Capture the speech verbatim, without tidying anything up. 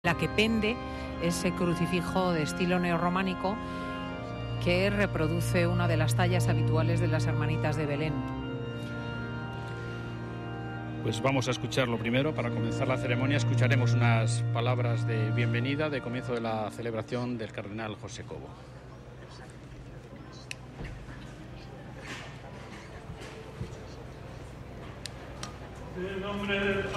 la que pende ese crucifijo de estilo neorrománico que reproduce una de las tallas habituales de las Hermanitas de Belén. Pues vamos a escucharlo primero. Para comenzar la ceremonia escucharemos unas palabras de bienvenida de comienzo de la celebración del cardenal José Cobo. En nombre del